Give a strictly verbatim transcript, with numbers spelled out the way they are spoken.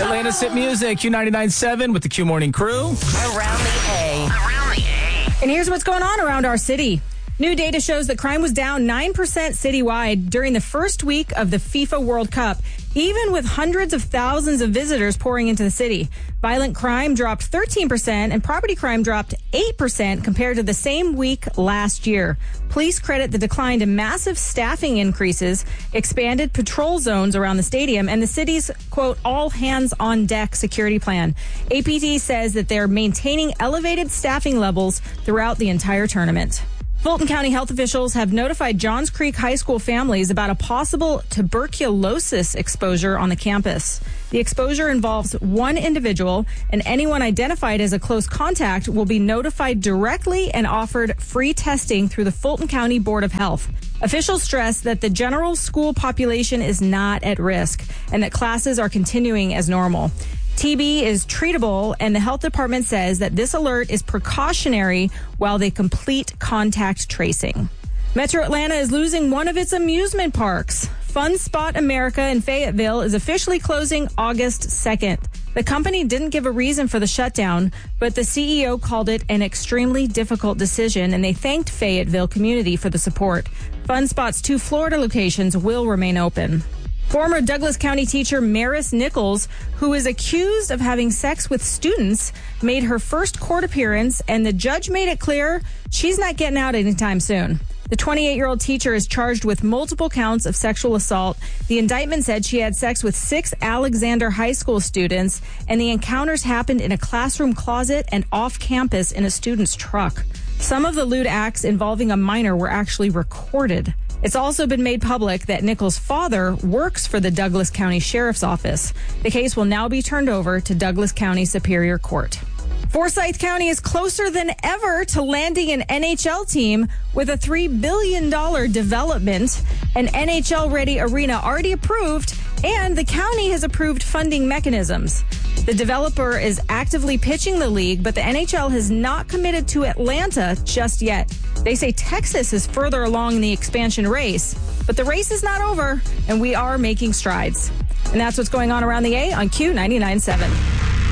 Atlanta's hit music, Q ninety-nine point seven with the Q Morning Crew. Around the A. Around the A. And here's what's going on around our city. New data shows that crime was down nine percent citywide during the first week of the FIFA World Cup, even with hundreds of thousands of visitors pouring into the city. Violent crime dropped thirteen percent and property crime dropped eight percent compared to the same week last year. Police credit the decline to massive staffing increases, expanded patrol zones around the stadium, and the city's, quote, all hands on deck security plan. A P T says that they're maintaining elevated staffing levels throughout the entire tournament. Fulton County health officials have notified Johns Creek High School families about a possible tuberculosis exposure on the campus. The exposure involves one individual, and anyone identified as a close contact will be notified directly and offered free testing through the Fulton County Board of Health. Officials stress that the general school population is not at risk and that classes are continuing as normal. T B is treatable, and the health department says that this alert is precautionary while they complete contact tracing. Metro Atlanta is losing one of its amusement parks. Fun Spot America in Fayetteville is officially closing August second. The company didn't give a reason for the shutdown, but the C E O called it an extremely difficult decision, and they thanked Fayetteville community for the support. Fun Spot's two Florida locations will remain open. Former Douglas County teacher Maris Nichols, who is accused of having sex with students, made her first court appearance, and the judge made it clear she's not getting out anytime soon. The twenty-eight-year-old teacher is charged with multiple counts of sexual assault. The indictment said she had sex with six Alexander High School students, and the encounters happened in a classroom closet and off campus in a student's truck. Some of the lewd acts involving a minor were actually recorded. It's also been made public that Nichols' father works for the Douglas County Sheriff's Office. The case will now be turned over to Douglas County Superior Court. Forsyth County is closer than ever to landing an N H L team with a three billion dollars development, an N H L-ready arena already approved, and the county has approved funding mechanisms. The developer is actively pitching the league, but the N H L has not committed to Atlanta just yet. They say Texas is further along the expansion race, but the race is not over, and we are making strides. And that's what's going on around the A on Q ninety-nine point seven.